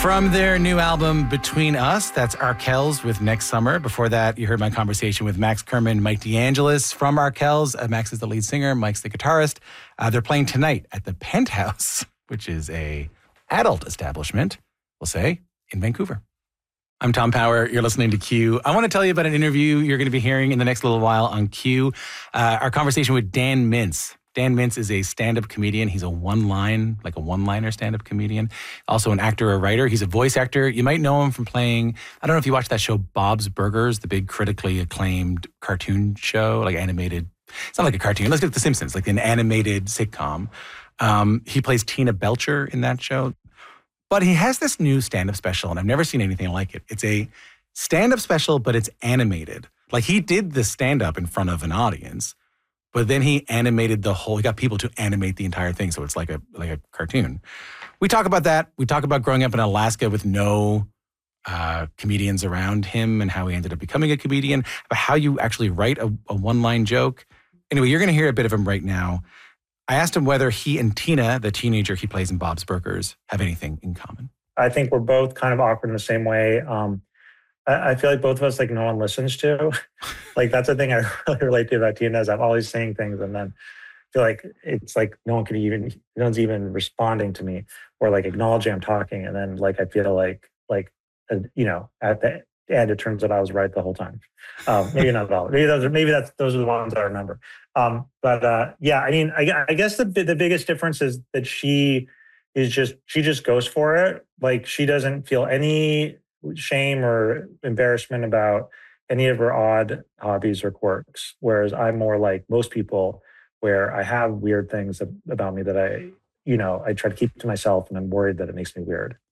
From their new album, Between Us, that's Arkells with Next Summer. Before that, you heard my conversation with Max Kerman, Mike DeAngelis from Arkells. Max is the lead singer, Mike's the guitarist. They're playing tonight at the Penthouse, which is a adult establishment, we'll say, in Vancouver. I'm Tom Power. You're listening to Q. I want to tell you about an interview you're going to be hearing in the next little while on Q. Our conversation with Dan Mintz. Dan Mintz is a stand-up comedian. He's a one-liner stand-up comedian. Also an actor or writer. He's a voice actor. You might know him from playing, I don't know if you watched that show Bob's Burgers, the big critically acclaimed cartoon show, like animated. It's not like a cartoon. Let's get The Simpsons, like an animated sitcom. He plays Tina Belcher in that show. But he has this new stand-up special, and I've never seen anything like it. It's a stand-up special, but it's animated. Like he did the stand-up in front of an audience, but then he animated he got people to animate the entire thing. So it's like a cartoon. We talk about that. We talk about growing up in Alaska with no comedians around him and how he ended up becoming a comedian, about how you actually write a one-line joke. Anyway, you're going to hear a bit of him right now. I asked him whether he and Tina, the teenager he plays in Bob's Burgers, have anything in common. I think we're both kind of awkward in the same way. I feel like both of us, like, no one listens to. Like, that's the thing I really relate to about Tina is I'm always saying things and then feel like it's like no one's even responding to me or like acknowledging I'm talking. And then like I feel like at the end it turns out I was right the whole time. Maybe not at all. Maybe those are the ones I remember. Yeah, I mean, I guess the biggest difference is that she just goes for it. Like she doesn't feel any shame or embarrassment about any of her odd hobbies or quirks. Whereas I'm more like most people where I have weird things about me that I try to keep to myself and I'm worried that it makes me weird.